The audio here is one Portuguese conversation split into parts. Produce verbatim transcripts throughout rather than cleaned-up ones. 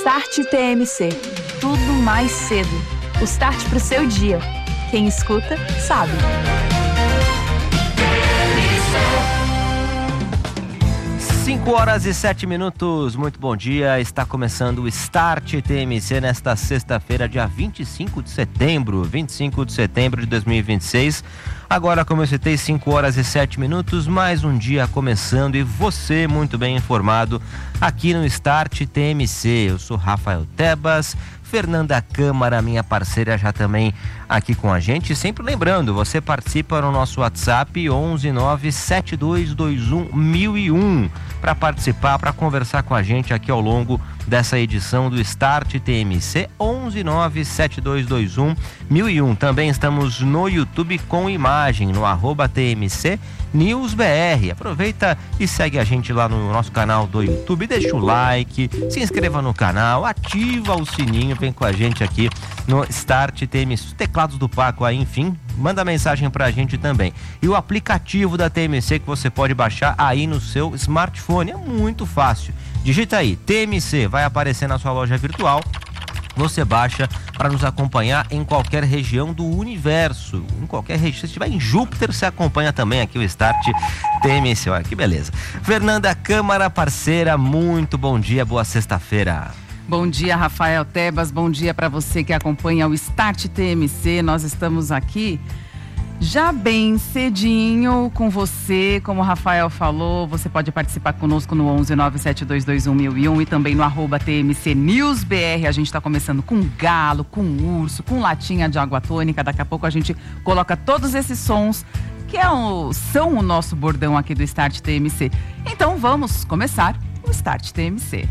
Start T M C. Tudo mais cedo. O start pro seu dia. Quem escuta, sabe. cinco horas e sete minutos, muito bom dia, está começando o Start T M C nesta sexta-feira, dia vinte e cinco de setembro, vinte e cinco de setembro de dois mil e vinte e seis. Agora, como eu citei, cinco horas e sete minutos, mais um dia começando e você muito bem informado aqui no Start T M C. Eu sou Rafael Tebas, Fernanda Câmara, minha parceira, já também aqui com a gente. Sempre lembrando, você participa no nosso WhatsApp onze nove sete dois dois um mil e um para participar, para conversar com a gente aqui ao longo dessa edição do Start T M C, onze nove sete dois dois um mil e um. Também estamos no YouTube com imagem, no arroba T M C News B R. Aproveita e segue a gente lá no nosso canal do YouTube, deixa o like, se inscreva no canal, ativa o sininho, vem com a gente aqui no Start T M C. Os teclados do Paco aí, enfim, manda mensagem pra gente também. E o aplicativo da T M C que você pode baixar aí no seu smartphone, é muito fácil. Digita aí, T M C, vai aparecer na sua loja virtual. Você baixa para nos acompanhar em qualquer região do universo. Em qualquer região. Se estiver em Júpiter, você acompanha também aqui o Start T M C. Olha que beleza. Fernanda Câmara, parceira, muito bom dia, boa sexta-feira. Bom dia, Rafael Tebas. Bom dia para você que acompanha o Start T M C. Nós estamos aqui já bem cedinho com você, como o Rafael falou, você pode participar conosco no onze nove sete dois dois um mil e um e também no arroba T M C News B R. A gente está começando com galo, com urso, com latinha de água tônica. Daqui a pouco a gente coloca todos esses sons que é o, são o nosso bordão aqui do Start T M C. Então vamos começar o Start T M C.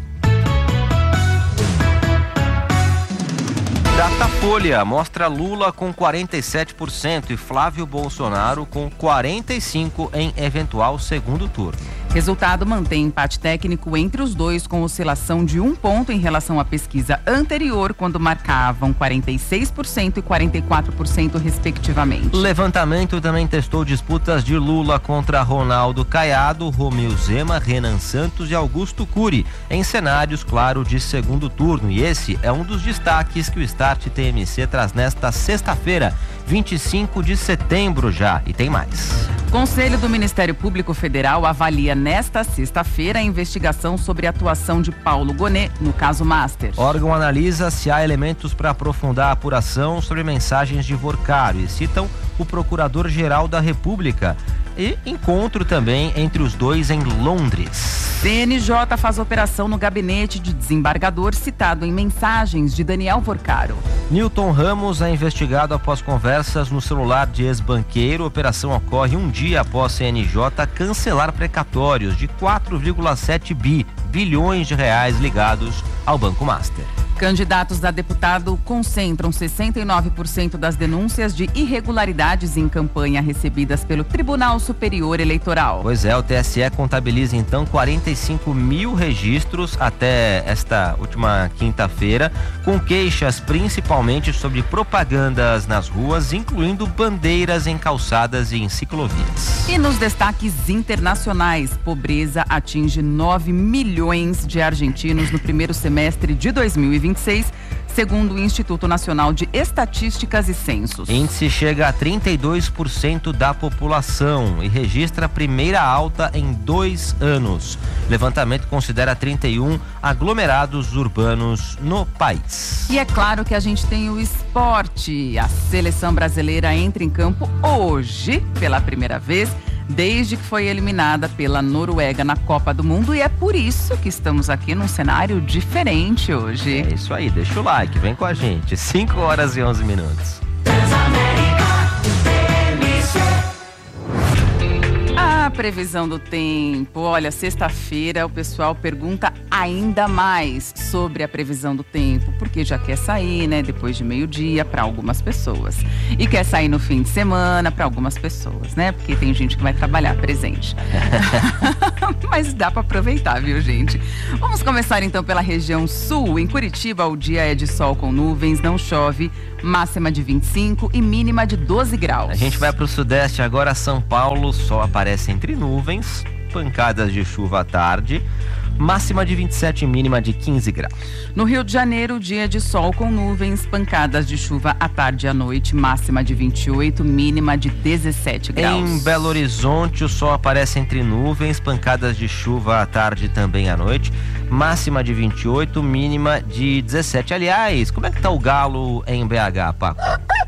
Datafolha mostra Lula com quarenta e sete por cento e Flávio Bolsonaro com quarenta e cinco por cento em eventual segundo turno. Resultado mantém empate técnico entre os dois, com oscilação de um ponto em relação à pesquisa anterior, quando marcavam quarenta e seis por cento e quarenta e quatro por cento respectivamente. O levantamento também testou disputas de Lula contra Ronaldo Caiado, Romeu Zema, Renan Santos e Augusto Cury, em cenários, claro, de segundo turno. E esse é um dos destaques que o Start T M C traz nesta sexta-feira, vinte e cinco de setembro já, e tem mais. Conselho do Ministério Público Federal avalia nesta sexta-feira a investigação sobre a atuação de Paulo Gonet no caso Master. O órgão analisa se há elementos para aprofundar a apuração sobre mensagens de Vorcaro e citam o Procurador-Geral da República. E encontro também entre os dois em Londres. C N J faz operação no gabinete de desembargador citado em mensagens de Daniel Vorcaro. Newton Ramos é investigado após conversas no celular de ex-banqueiro. A operação ocorre um dia após C N J cancelar precatórios de quatro vírgula sete bilhões de reais ligados ao Banco Master. Candidatos a deputado concentram sessenta e nove por cento das denúncias de irregularidades em campanha recebidas pelo Tribunal Superior Eleitoral. Pois é, o T S E contabiliza então quarenta e cinco mil registros até esta última quinta-feira, com queixas principalmente sobre propagandas nas ruas, incluindo bandeiras em calçadas e em ciclovias. E nos destaques internacionais, pobreza atinge nove milhões de argentinos no primeiro semestre de dois mil e vinte e seis, segundo o Instituto Nacional de Estatísticas e Censos. Índice chega a trinta e dois por cento da população e registra a primeira alta em dois anos. O levantamento considera trinta e um aglomerados urbanos no país. E é claro que a gente tem o esporte. A seleção brasileira entra em campo hoje, pela primeira vez, desde que foi eliminada pela Noruega na Copa do Mundo, e é por isso que estamos aqui num cenário diferente hoje. É isso aí, deixa o like, vem com a gente. cinco horas e onze minutos. A previsão do tempo, olha, sexta-feira o pessoal pergunta ainda mais sobre a previsão do tempo, porque já quer sair, né, depois de meio-dia para algumas pessoas. E quer sair no fim de semana para algumas pessoas, né, porque tem gente que vai trabalhar presente. Mas dá para aproveitar, viu, gente? Vamos começar então pela região sul. Em Curitiba, o dia é de sol com nuvens, não chove, máxima de vinte e cinco e mínima de doze graus. A gente vai para o sudeste agora, São Paulo, sol aparece entre nuvens, pancadas de chuva à tarde. máxima de vinte e sete, mínima de quinze graus. No Rio de Janeiro, dia de sol com nuvens, pancadas de chuva à tarde e à noite, máxima de vinte e oito, mínima de dezessete graus. Em Belo Horizonte, o sol aparece entre nuvens, pancadas de chuva à tarde e também à noite, máxima de vinte e oito, mínima de dezessete. Aliás, como é que tá o galo em B H, Paco?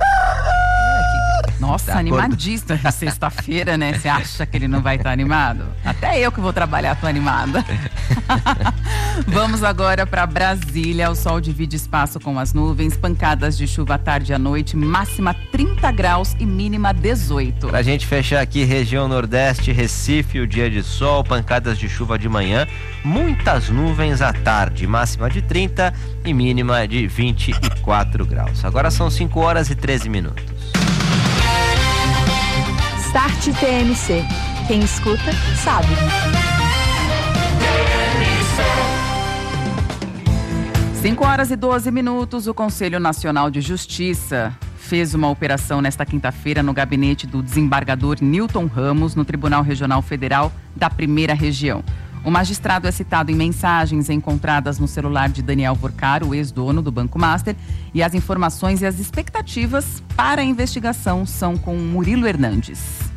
Nossa, animadista, sexta-feira, né? Você acha que ele não vai estar animado? Até eu que vou trabalhar tô animada. Vamos agora para Brasília. O sol divide espaço com as nuvens, pancadas de chuva à tarde e à noite, máxima trinta graus e mínima dezoito. Pra gente fechar aqui, região Nordeste, Recife, o dia de sol, pancadas de chuva de manhã, muitas nuvens à tarde, máxima de trinta e mínima de vinte e quatro graus. Agora são cinco horas e treze minutos. Start T M C. Quem escuta, sabe. cinco horas e doze minutos. O Conselho Nacional de Justiça fez uma operação nesta quinta-feira no gabinete do desembargador Newton Ramos, no Tribunal Regional Federal da Primeira Região. O magistrado é citado em mensagens encontradas no celular de Daniel Vorcaro, o ex-dono do Banco Master, e as informações e as expectativas para a investigação são com Murilo Hernandes.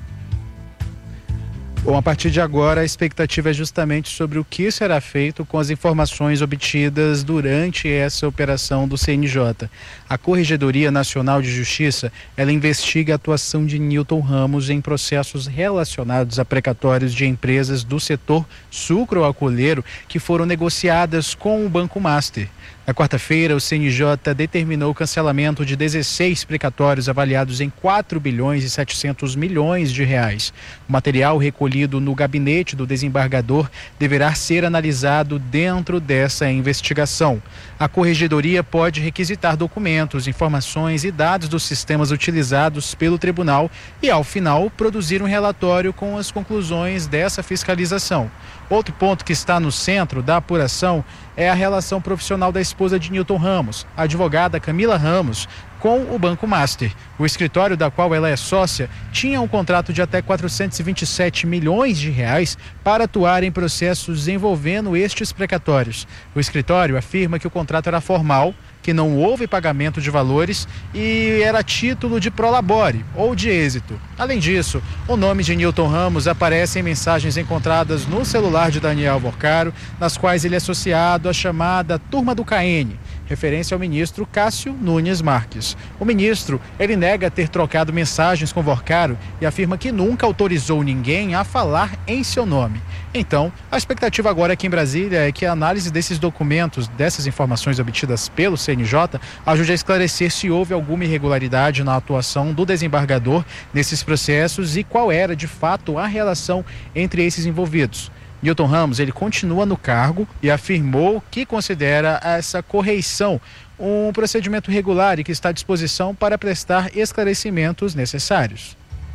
Bom, a partir de agora a expectativa é justamente sobre o que será feito com as informações obtidas durante essa operação do C N J. A Corregedoria Nacional de Justiça, ela investiga a atuação de Newton Ramos em processos relacionados a precatórios de empresas do setor sucroalcooleiro que foram negociadas com o Banco Master. Na quarta-feira, o C N J determinou o cancelamento de dezesseis precatórios avaliados em quatro bilhões e setecentos milhões de reais. O material recolhido no gabinete do desembargador deverá ser analisado dentro dessa investigação. A Corregedoria pode requisitar documentos, informações e dados dos sistemas utilizados pelo tribunal e, ao final, produzir um relatório com as conclusões dessa fiscalização. Outro ponto que está no centro da apuração é a relação profissional da esposa de Newton Ramos, a advogada Camila Ramos, com o Banco Master. O escritório da qual ela é sócia tinha um contrato de até quatrocentos e vinte e sete milhões de reais para atuar em processos envolvendo estes precatórios. O escritório afirma que o contrato era formal, que não houve pagamento de valores e era título de prolabore ou de êxito. Além disso, o nome de Newton Ramos aparece em mensagens encontradas no celular de Daniel Vorcaro, nas quais ele é associado à chamada Turma do K N, referência ao ministro Cássio Nunes Marques. O ministro, ele nega ter trocado mensagens com Vorcaro e afirma que nunca autorizou ninguém a falar em seu nome. Então, a expectativa agora aqui em Brasília é que a análise desses documentos, dessas informações obtidas pelo C N J, ajude a esclarecer se houve alguma irregularidade na atuação do desembargador nesses processos e qual era, de fato, a relação entre esses envolvidos. Newton Ramos, ele continua no cargo e afirmou que considera essa correição um procedimento regular e que está à disposição para prestar esclarecimentos necessários.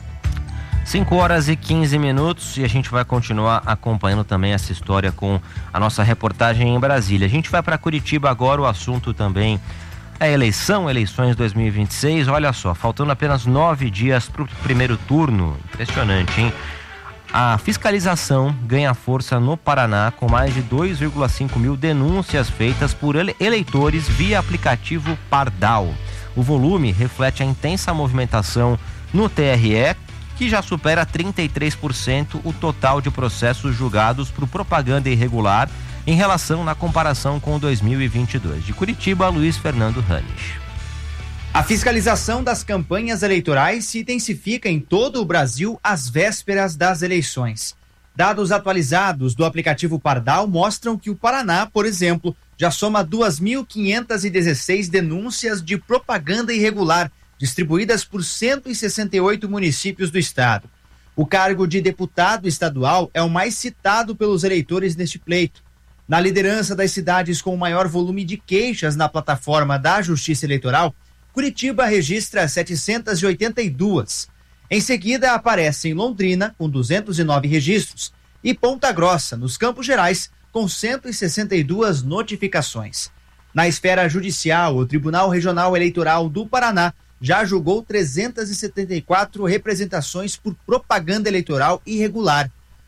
cinco horas e quinze minutos e a gente vai continuar acompanhando também essa história com a nossa reportagem em Brasília. A gente vai para Curitiba agora, o assunto também é eleição, eleições dois mil e vinte e seis. Olha só, faltando apenas nove dias para o primeiro turno. Impressionante, hein? A fiscalização ganha força no Paraná com mais de dois vírgula cinco mil denúncias feitas por ele- eleitores via aplicativo Pardal. O volume reflete a intensa movimentação no T R E, que já supera trinta e três por cento o total de processos julgados por propaganda irregular em relação na comparação com dois mil e vinte e dois. De Curitiba, Luiz Fernando Ranes. A fiscalização das campanhas eleitorais se intensifica em todo o Brasil às vésperas das eleições. Dados atualizados do aplicativo Pardal mostram que o Paraná, por exemplo, já soma duas mil quinhentas e dezesseis denúncias de propaganda irregular, distribuídas por cento e sessenta e oito municípios do estado. O cargo de deputado estadual é o mais citado pelos eleitores neste pleito. Na liderança das cidades com o maior volume de queixas na plataforma da Justiça Eleitoral, Curitiba registra setecentas e oitenta e duas. Em seguida aparecem Londrina, com duzentos e nove registros, e Ponta Grossa, nos Campos Gerais, com cento e sessenta e duas notificações. Na esfera judicial, o Tribunal Regional Eleitoral do Paraná já julgou trezentas e setenta e quatro representações por propaganda eleitoral irregular.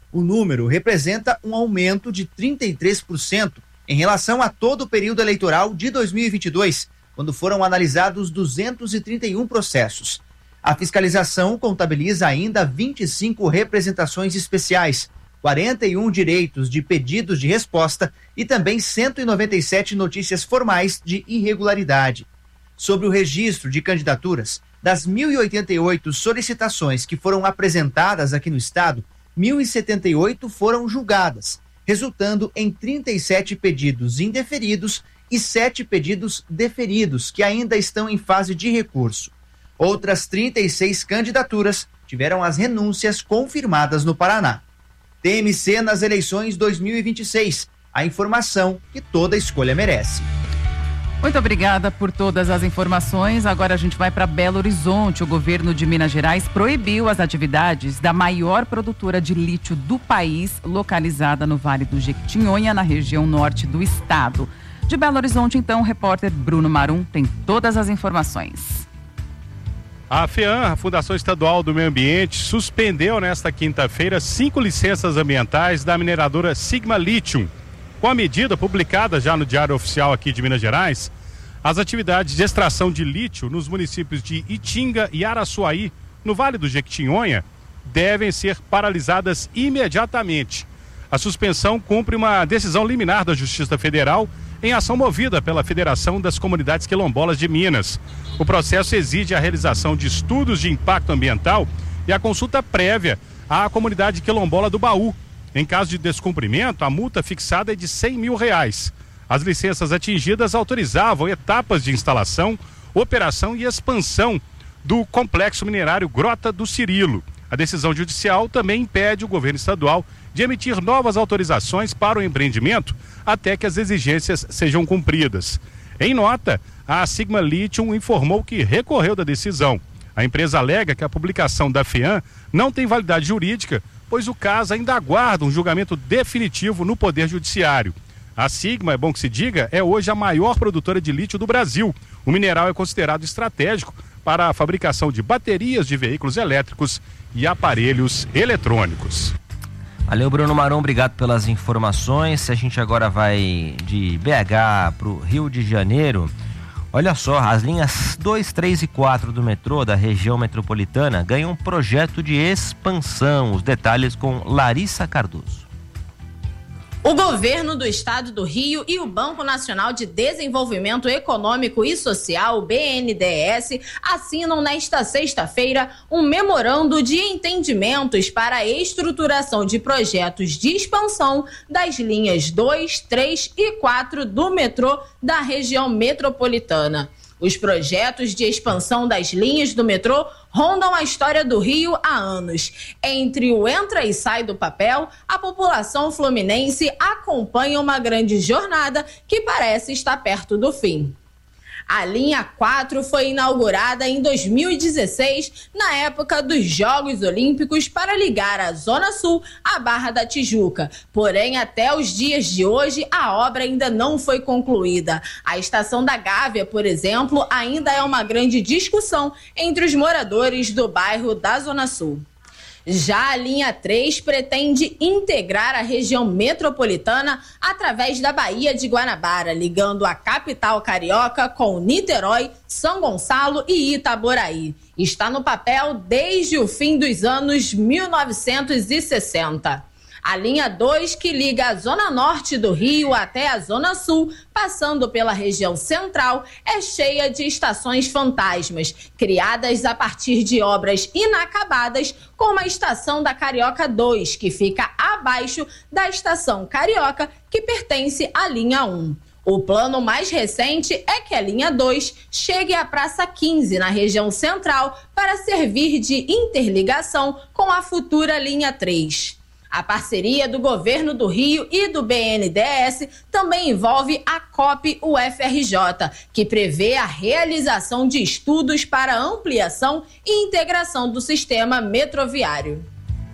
O número representa um aumento de trinta e três por cento em relação a todo o período eleitoral de dois mil e vinte e dois, quando foram analisados duzentos e trinta e um processos. A fiscalização contabiliza ainda vinte e cinco representações especiais, quarenta e um direitos de pedidos de resposta e também cento e noventa e sete notícias formais de irregularidade. Sobre o registro de candidaturas, das mil e oitenta e oito solicitações que foram apresentadas aqui no estado, mil e setenta e oito foram julgadas, resultando em trinta e sete pedidos indeferidos e sete pedidos deferidos, que ainda estão em fase de recurso. Outras trinta e seis candidaturas tiveram as renúncias confirmadas no Paraná. T M C nas eleições dois mil e vinte e seis, a informação que toda escolha merece. Muito obrigada por todas as informações. Agora a gente vai para Belo Horizonte. O governo de Minas Gerais proibiu as atividades da maior produtora de lítio do país, localizada no Vale do Jequitinhonha, na região norte do estado. De Belo Horizonte, então, o repórter Bruno Marum tem todas as informações. A FEAM, a Fundação Estadual do Meio Ambiente, suspendeu nesta quinta-feira cinco licenças ambientais da mineradora Sigma Lithium. Com a medida publicada já no Diário Oficial aqui de Minas Gerais, as atividades de extração de lítio nos municípios de Itinga e Araçuaí, no Vale do Jequitinhonha, devem ser paralisadas imediatamente. A suspensão cumpre uma decisão liminar da Justiça Federal em ação movida pela Federação das Comunidades Quilombolas de Minas. O processo exige a realização de estudos de impacto ambiental e a consulta prévia à comunidade quilombola do Baú. Em caso de descumprimento, a multa fixada é de cem mil reais. As licenças atingidas autorizavam etapas de instalação, operação e expansão do complexo minerário Grota do Cirilo. A decisão judicial também impede o governo estadual de emitir novas autorizações para o empreendimento até que as exigências sejam cumpridas. Em nota, a Sigma Lithium informou que recorreu da decisão. A empresa alega que a publicação da FEAM não tem validade jurídica, pois o caso ainda aguarda um julgamento definitivo no Poder Judiciário. A Sigma, é bom que se diga, é hoje a maior produtora de lítio do Brasil. O mineral é considerado estratégico para a fabricação de baterias de veículos elétricos e aparelhos eletrônicos. Valeu, Bruno Marum, obrigado pelas informações. A gente agora vai de B H para o Rio de Janeiro. Olha só, as linhas dois, três e quatro do metrô da região metropolitana ganham um projeto de expansão. Os detalhes com Larissa Cardoso. O governo do estado do Rio e o Banco Nacional de Desenvolvimento Econômico e Social, o B N D E S, assinam nesta sexta-feira um memorando de entendimentos para a estruturação de projetos de expansão das linhas dois, três e quatro do metrô da região metropolitana. Os projetos de expansão das linhas do metrô rondam a história do Rio há anos. Entre o entra e sai do papel, a população fluminense acompanha uma grande jornada que parece estar perto do fim. A linha quatro foi inaugurada em dois mil e dezesseis, na época dos Jogos Olímpicos, para ligar a Zona Sul à Barra da Tijuca. Porém, até os dias de hoje, a obra ainda não foi concluída. A Estação da Gávea, por exemplo, ainda é uma grande discussão entre os moradores do bairro da Zona Sul. Já a linha três pretende integrar a região metropolitana através da Baía de Guanabara, ligando a capital carioca com Niterói, São Gonçalo e Itaboraí. Está no papel desde o fim dos anos mil novecentos e sessenta. A linha dois, que liga a zona norte do Rio até a zona sul, passando pela região central, é cheia de estações fantasmas, criadas a partir de obras inacabadas, como a estação da Carioca dois, que fica abaixo da estação Carioca, que pertence à linha um. O plano mais recente é que a linha dois chegue à Praça quinze, na região central, para servir de interligação com a futura linha três. A parceria do governo do Rio e do B N D E S também envolve a COP U F R J, que prevê a realização de estudos para ampliação e integração do sistema metroviário.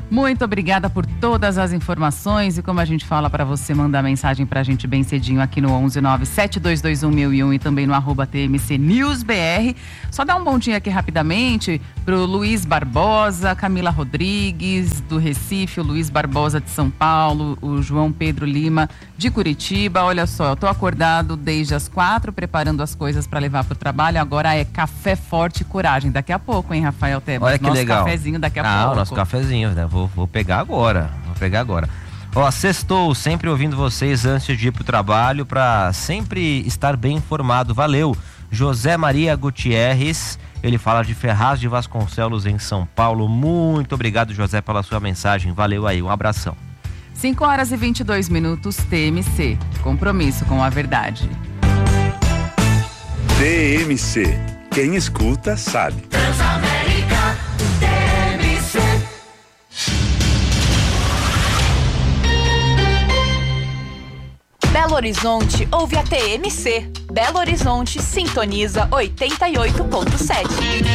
Muito obrigada por todas as informações e como a gente fala para você mandar mensagem pra gente bem cedinho aqui no onze nove sete dois dois um mil e um e também no arroba T M C News B R. Só dar um bom dia aqui rapidamente pro Luiz Barbosa, Camila Rodrigues do Recife, o Luiz Barbosa de São Paulo, o João Pedro Lima de Curitiba. Olha só, eu tô acordado desde as quatro preparando as coisas para levar pro trabalho. Agora é café forte e coragem. Daqui a pouco, hein, Rafael Tebas? Olha que nosso legal. Cafezinho daqui a ah, pouco. Ah, o nosso cafezinho, né? Vou, vou pegar agora, vou pegar agora. Ó, sextou, sempre ouvindo vocês antes de ir pro trabalho para sempre estar bem informado. Valeu. José Maria Gutierrez, ele fala de Ferraz de Vasconcelos em São Paulo. Muito obrigado, José, pela sua mensagem. Valeu aí, um abração. cinco horas e vinte e dois minutos, T M C. Compromisso com a verdade. T M C. Quem escuta sabe. Transamérica, T M C. Belo Horizonte ouve a T M C. Belo Horizonte sintoniza oitenta e oito ponto sete.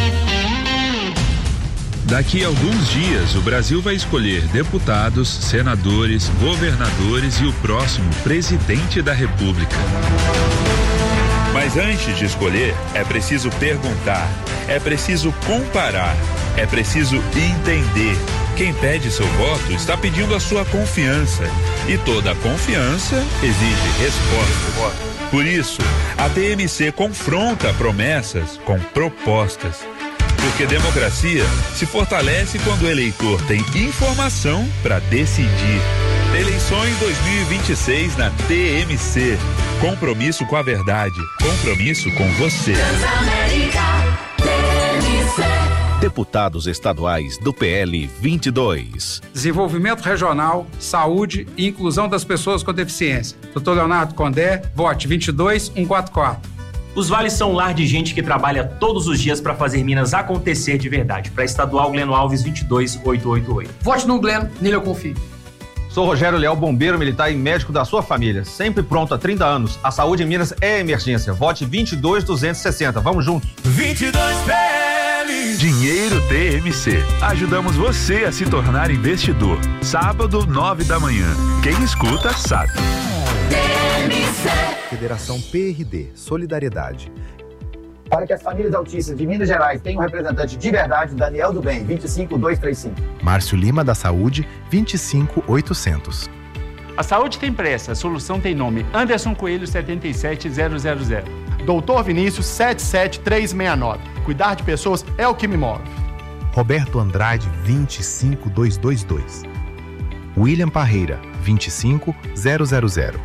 Daqui a alguns dias, o Brasil vai escolher deputados, senadores, governadores e o próximo presidente da República. Mas antes de escolher, é preciso perguntar, é preciso comparar, é preciso entender. Quem pede seu voto está pedindo a sua confiança. E toda confiança exige resposta. Por isso, a T M C confronta promessas com propostas. Porque democracia se fortalece quando o eleitor tem informação para decidir. Eleições dois mil e vinte e seis na T M C. Compromisso com a verdade. Compromisso com você. Transamérica, T M C. Deputados estaduais do P L vinte e dois. Desenvolvimento regional, saúde e inclusão das pessoas com deficiência. doutor Leonardo Condé, vote vinte e dois um quatro quatro. Os vales são um lar de gente que trabalha todos os dias para fazer Minas acontecer de verdade. Para Estadual Gleno Alves vinte e dois oito oito oito. Vote no Gleno, nele eu confio. Sou Rogério Leal, bombeiro militar e médico da sua família. Sempre pronto há trinta anos. A saúde em Minas é emergência. Vote vinte e dois duzentos e sessenta. Vamos juntos. vinte e dois P L. Dinheiro T M C. Ajudamos você a se tornar investidor. Sábado, nove da manhã. Quem escuta, sabe. T M C. Federação P R D. Solidariedade. Para que as famílias autistas de Minas Gerais tenham um representante de verdade, Daniel do Bem, vinte e cinco dois três cinco. Márcio Lima da Saúde, vinte e cinco oitocentos. A saúde tem pressa, a solução tem nome. Anderson Coelho, setenta e sete zero zero zero. Doutor Vinícius, sete sete três seis nove. Cuidar de pessoas é o que me move. Roberto Andrade, vinte e cinco dois dois dois. William Parreira, vinte e cinco zero zero zero.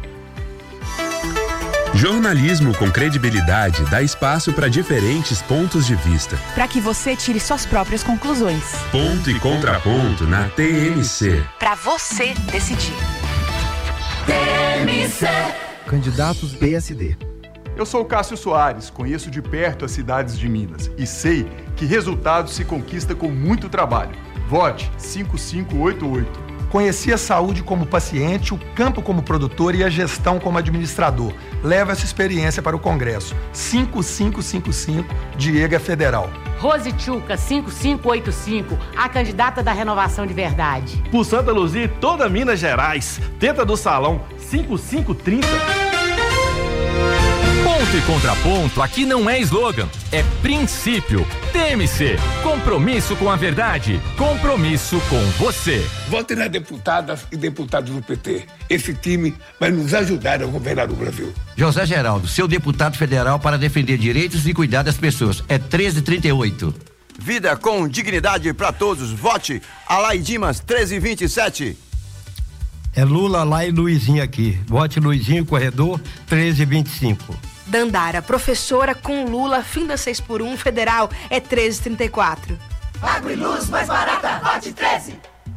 Jornalismo com credibilidade dá espaço para diferentes pontos de vista. Para que você tire suas próprias conclusões. Ponto e contraponto na T M C. Para você decidir. T M C. Candidatos P S D. Eu sou Cássio Soares, conheço de perto as cidades de Minas e sei que resultados se conquista com muito trabalho. Vote cinco cinco oito oito. Conheci a saúde como paciente, o campo como produtor e a gestão como administrador. Leva essa experiência para o Congresso. cinco cinco cinco cinco, Diego Federal. Rose Tchuca, cinco cinco oito cinco, a candidata da Renovação de Verdade. Por Santa Luzia e toda Minas Gerais, Tenta do Salão, cinco cinco trinta. Ponto e contraponto aqui não é slogan, é princípio. T M C, compromisso com a verdade, compromisso com você. Vote nas deputadas e deputados do P T. Esse time vai nos ajudar a governar o Brasil. José Geraldo, seu deputado federal para defender direitos e cuidar das pessoas. É treze trinta e oito. Vida com dignidade para todos. Vote Alai Dimas, treze vinte e sete. É Lula lá e Luizinho aqui. Vote Luizinho, corredor, treze vinte e cinco. Dandara, professora com Lula, fim da seis por um, federal, é treze trinta e quatro. Água e luz mais barata, vote treze.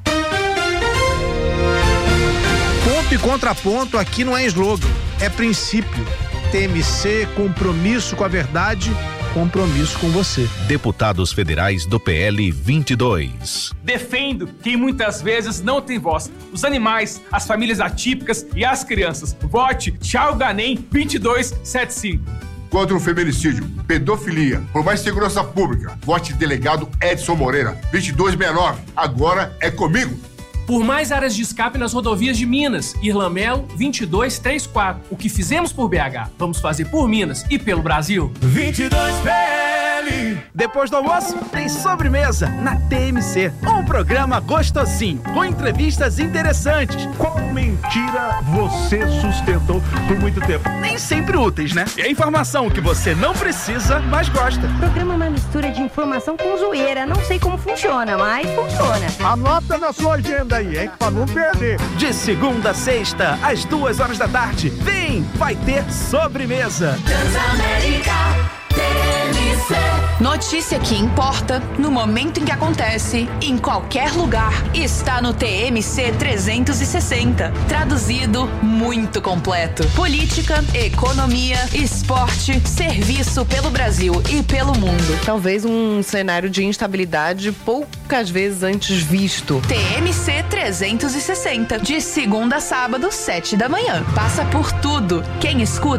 Ponto e contraponto aqui não é slogan, é princípio. T M C, compromisso com a verdade, compromisso com você. Deputados federais do P L vinte e dois. Defendo quem muitas vezes não tem voz. Os animais, as famílias atípicas e as crianças. Vote Tchau Ganem vinte e dois setenta e cinco. contra o feminicídio, pedofilia, por mais segurança pública. Vote delegado Edson Moreira, vinte e dois sessenta e nove. Agora é comigo. Por mais áreas de escape nas rodovias de Minas, Irlamelo vinte e dois trinta e quatro. O que fizemos por B H, vamos fazer por Minas e pelo Brasil. vinte e dois P L. Depois do almoço, tem sobremesa na T M C. Um programa gostosinho, com entrevistas interessantes. Qual mentira você sustentou por muito tempo? Nem sempre úteis, né? É informação que você não precisa, mas gosta. O programa é uma mistura de informação com zoeira. Não sei como funciona, mas funciona. Anota na sua agenda aí, hein? Pra não perder. De segunda a sexta, às duas horas da tarde. Vem, vai ter sobremesa. Transamérica. Notícia que importa no momento em que acontece, em qualquer lugar, está no T M C trezentos e sessenta. Traduzido, muito completo. Política, economia, esporte, serviço pelo Brasil e pelo mundo. Talvez um cenário de instabilidade poucas vezes antes visto. T M C trezentos e sessenta, de segunda a sábado, sete da manhã. Passa por tudo. Quem escuta